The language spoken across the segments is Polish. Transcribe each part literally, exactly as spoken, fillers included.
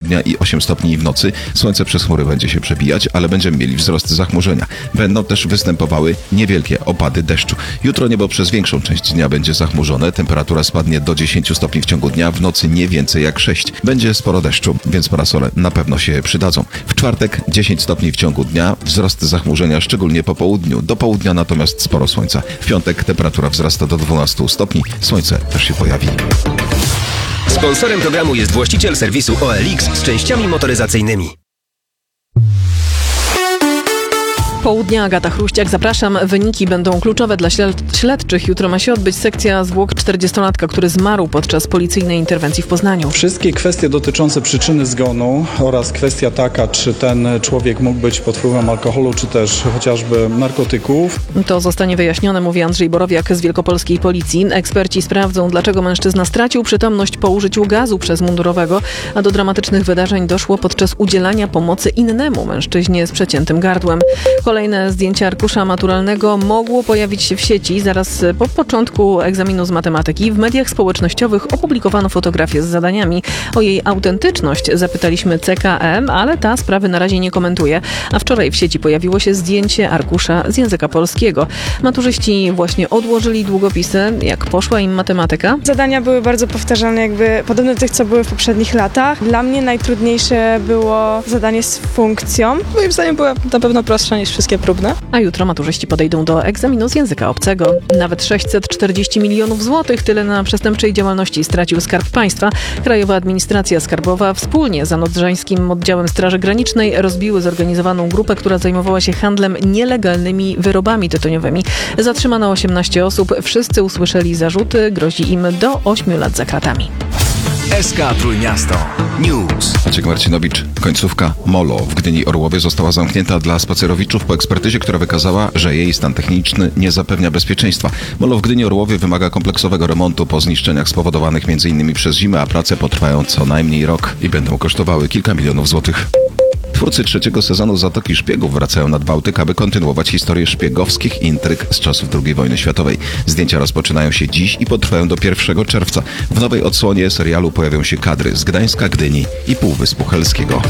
dnia i osiem stopni w nocy. Słońce przez chmury będzie się przebijać, ale będziemy mieli wzrost zachmurzenia. Będą też występowały niewielkie opady deszczu. Jutro niebo przez większą część dnia będzie zachmurzone. Temperatura spadnie do dziesięć stopni w ciągu dnia, w nocy nie więcej jak sześć. Będzie sporo deszczu, więc parasole na pewno się przydadzą. W czwartek dziesięć stopni w ciągu dnia, wzrost zachmurzenia szczególnie po południu. Do południa natomiast sporo słońca. W piątek temperatura wzrasta do dwunastu stopni. Słońce też się pojawi. Sponsorem programu jest właściciel serwisu O L X z częściami motoryzacyjnymi. Południa, Agata Chruściak, zapraszam. Wyniki będą kluczowe dla śledczych. Jutro ma się odbyć sekcja zwłok czterdziestolatka, który zmarł podczas policyjnej interwencji w Poznaniu. Wszystkie kwestie dotyczące przyczyny zgonu oraz kwestia taka, czy ten człowiek mógł być pod wpływem alkoholu, czy też chociażby narkotyków. To zostanie wyjaśnione, mówi Andrzej Borowiak z wielkopolskiej policji. Eksperci sprawdzą, dlaczego mężczyzna stracił przytomność po użyciu gazu przez mundurowego, a do dramatycznych wydarzeń doszło podczas udzielania pomocy innemu mężczyźnie z przeciętym gardłem. Kolejne zdjęcie arkusza maturalnego mogło pojawić się w sieci zaraz po początku egzaminu z matematyki. W mediach społecznościowych opublikowano fotografię z zadaniami. O jej autentyczność zapytaliśmy C K M, ale ta sprawy na razie nie komentuje. A wczoraj w sieci pojawiło się zdjęcie arkusza z języka polskiego. Maturzyści właśnie odłożyli długopisy. Jak poszła im matematyka? Zadania były bardzo powtarzalne, jakby podobne do tych, co były w poprzednich latach. Dla mnie najtrudniejsze było zadanie z funkcją. Moim zdaniem była na pewno prostsza niż wszystkie próbne. A jutro maturzyści podejdą do egzaminu z języka obcego. Nawet sześćset czterdzieści milionów złotych tyle na przestępczej działalności stracił Skarb Państwa. Krajowa Administracja Skarbowa wspólnie z Zanodrzańskim Oddziałem Straży Granicznej rozbiły zorganizowaną grupę, która zajmowała się handlem nielegalnymi wyrobami tytoniowymi. Zatrzymano osiemnaście osób. Wszyscy usłyszeli zarzuty. Grozi im do ośmiu lat za kratami. S K Trójmiasto News. Maciek Marcinowicz. Końcówka Molo w Gdyni Orłowie została zamknięta dla spacerowiczów po ekspertyzie, która wykazała, że jej stan techniczny nie zapewnia bezpieczeństwa. Molo w Gdyni Orłowie wymaga kompleksowego remontu po zniszczeniach spowodowanych między innymi przez zimę, a prace potrwają co najmniej rok i będą kosztowały kilka milionów złotych. Twórcy trzeciego sezonu Zatoki Szpiegów wracają nad Bałtyk, aby kontynuować historię szpiegowskich intryg z czasów drugiej wojny światowej. Zdjęcia rozpoczynają się dziś i potrwają do pierwszego czerwca. W nowej odsłonie serialu pojawią się kadry z Gdańska, Gdyni i Półwyspu Helskiego.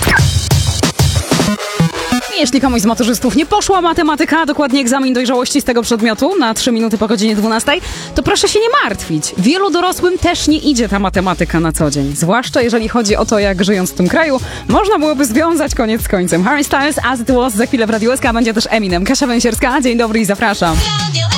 Jeśli komuś z maturzystów nie poszła matematyka, dokładnie egzamin dojrzałości z tego przedmiotu na trzy minuty po godzinie dwunastej, to proszę się nie martwić. Wielu dorosłym też nie idzie ta matematyka na co dzień. Zwłaszcza jeżeli chodzi o to, jak żyjąc w tym kraju, można byłoby związać koniec z końcem. Harry Styles, As It Was, za chwilę w Radiu S K będzie też Eminem. Kasia Węsierska, dzień dobry i zapraszam.